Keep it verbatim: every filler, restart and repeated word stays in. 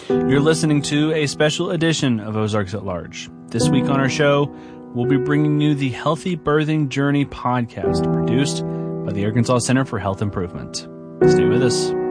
You're listening to a special edition of Ozarks at Large. This week on our show, we'll be bringing you the Healthy Birthing Journey podcast, produced by the Arkansas Center for Health Improvement. Stay with us.